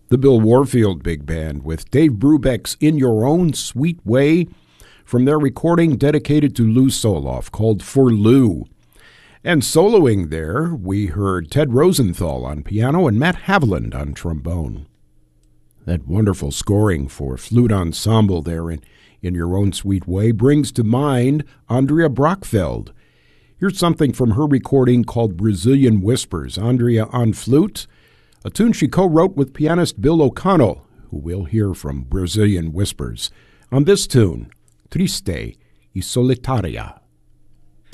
The Bill Warfield Big Band with Dave Brubeck's In Your Own Sweet Way from their recording dedicated to Lou Soloff called For Lou. And soloing there, we heard Ted Rosenthal on piano and Matt Haviland on trombone. That wonderful scoring for flute ensemble there in Your Own Sweet Way brings to mind Andrea Brockfeld. Here's something from her recording called Brazilian Whispers. Andrea on flute, a tune she co-wrote with pianist Bill O'Connell, who we'll hear from Brazilian Whispers, on this tune, Triste y Solitaria.